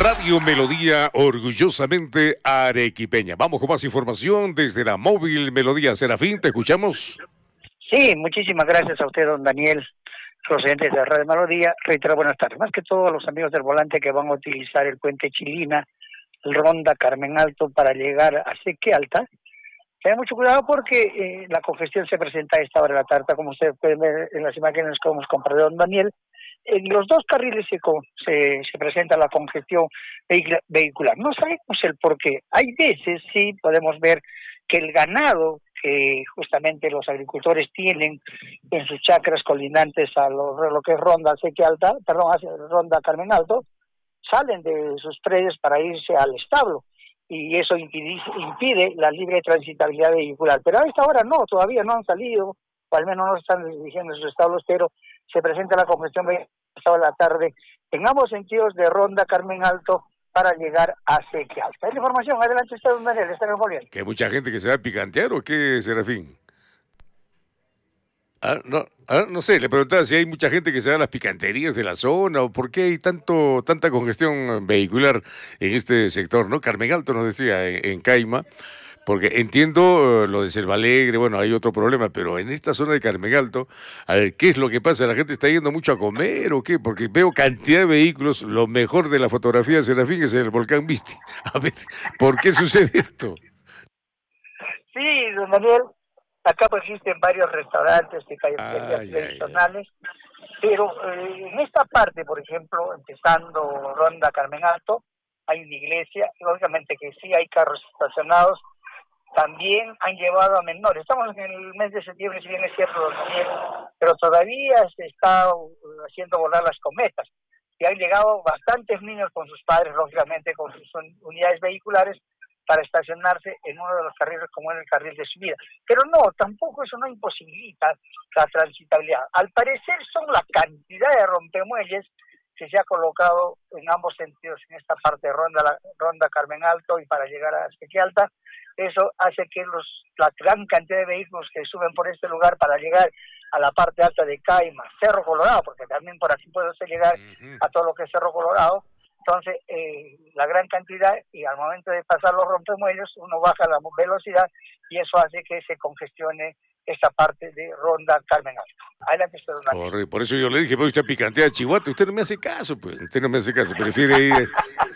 Radio Melodía, orgullosamente arequipeña. Vamos con más información desde la móvil Melodía. Serafín, ¿te escuchamos? Sí, muchísimas gracias a usted, don Daniel, procedente de Radio Melodía. Reitero, buenas tardes. Más que todo a los amigos del volante que van a utilizar el puente Chilina, el Ronda Carmen Alto para llegar a Seque Alta. Tengan mucho cuidado porque la congestión se presenta a esta hora de la tarde, como ustedes pueden ver en las imágenes que hemos compartido, don Daniel. En los dos carriles se presenta la congestión vehicular. No sabemos el por qué. Hay veces, sí, podemos ver que el ganado que justamente los agricultores tienen en sus chacras colindantes a lo que es Ronda Ronda Carmen Alto, salen de sus predios para irse al establo, y eso impide la libre transitabilidad vehicular. Pero a esta hora no, todavía no han salido, o al menos no están dirigiendo sus establos, pero se presenta la congestión vehicular esta hora de la tarde en ambos sentidos de Ronda Carmen Alto para llegar a Seque Alta. Es la información. Adelante usted, don Daniel, está en el gobierno. ¿Que hay mucha gente que se va a picantear o qué, Serafín? No sé, le preguntaba si hay mucha gente que se va a las picanterías de la zona o por qué hay tanta congestión vehicular en este sector, ¿no? Carmen Alto nos decía en Caima, porque entiendo lo de Selva Alegre, bueno, hay otro problema, pero en esta zona de Carmen Alto, a ver, ¿qué es lo que pasa? ¿La gente está yendo mucho a comer o qué? Porque veo cantidad de vehículos, lo mejor de la fotografía de Serafín es el volcán Viste. A ver, ¿por qué sucede esto? Sí, don Daniel, acá pues existen varios restaurantes y callejerías tradicionales, pero en esta parte, por ejemplo, empezando Ronda Carmen Alto, hay una iglesia, y lógicamente que sí hay carros estacionados. También han llevado a menores. Estamos en el mes de septiembre, si bien es cierto, pero todavía se está haciendo volar las cometas. Y han llegado bastantes niños con sus padres, lógicamente, con sus unidades vehiculares, para estacionarse en uno de los carriles, como en el carril de subida. Pero no, tampoco eso no imposibilita la transitabilidad. Al parecer son la cantidad de rompemuelles que se ha colocado en ambos sentidos en esta parte de Ronda Carmen Alto y para llegar a Seque Alta. Eso hace que la gran cantidad de vehículos que suben por este lugar para llegar a la parte alta de Caima, Cerro Colorado, porque también por aquí puede usted llegar a todo lo que es Cerro Colorado. Entonces, la gran cantidad, y al momento de pasar los rompemuelles, uno baja la velocidad y eso hace que se congestione esta parte de Ronda Carmen Alto. Adelante, usted, por eso yo le dije, pero usted picantea a Chihuahua, usted no me hace caso, pues, usted no me hace caso, prefiere ir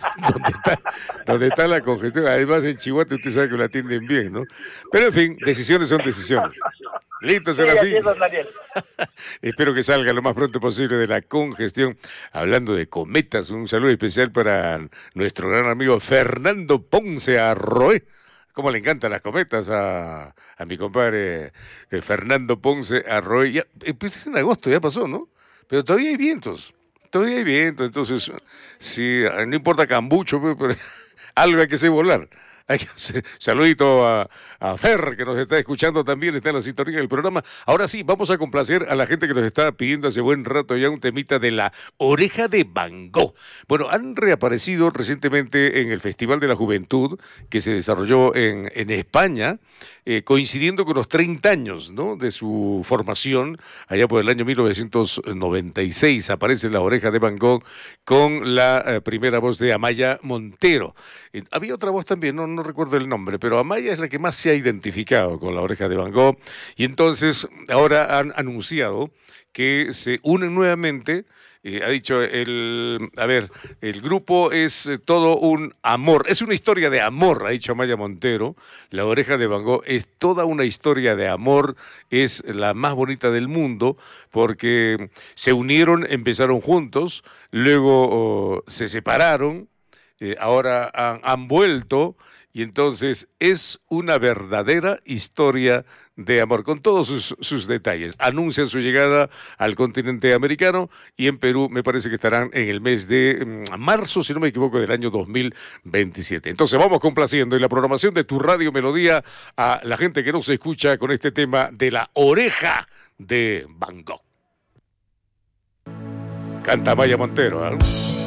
donde está la congestión. Además, en Chihuahua usted sabe que la atienden bien, ¿no? Pero, en fin, decisiones son decisiones. Listo, Serafín. Espero que salga lo más pronto posible de la congestión. Hablando de cometas, un saludo especial para nuestro gran amigo Fernando Ponce Arroé. Cómo le encantan las cometas a mi compadre Fernando Ponce Arroé. Ya, pues en agosto ya pasó, ¿no? Pero todavía hay vientos. Entonces, sí, no importa cambucho, pero algo hay que hacer volar. Saludito a Fer, que nos está escuchando también, está en la sintonía del programa. Ahora sí, vamos a complacer a la gente que nos está pidiendo hace buen rato ya un temita de la Oreja de Van Gogh. Bueno, han reaparecido recientemente en el Festival de la Juventud que se desarrolló en España, coincidiendo con los 30 años, ¿no?, de su formación. Allá por el año 1996 aparece la Oreja de Van Gogh con la primera voz de Amaya Montero. Había otra voz también, no recuerdo el nombre, pero Amaya es la que más se ha identificado con la Oreja de Van Gogh, y entonces ahora han anunciado que se unen nuevamente. Ha dicho el grupo es todo un amor, es una historia de amor, ha dicho Amaya Montero. La Oreja de Van Gogh es toda una historia de amor, es la más bonita del mundo, porque se unieron, empezaron juntos, luego se separaron, ahora han vuelto, y entonces es una verdadera historia de amor, con todos sus detalles. Anuncian su llegada al continente americano, y en Perú me parece que estarán en el mes de marzo, si no me equivoco, del año 2027. Entonces vamos complaciendo en la programación de tu Radio Melodía a la gente que nos escucha con este tema de la Oreja de Van Gogh. Canta Amaya Montero, ¿eh?